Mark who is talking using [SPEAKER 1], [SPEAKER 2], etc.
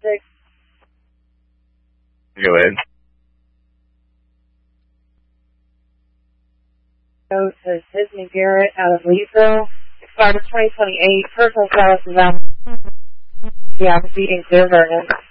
[SPEAKER 1] Go ahead.
[SPEAKER 2] So to Sydney Garrett out of Leesville. Expired 2028. Personal status is out. Yeah, I'm feeding Clear Vernon.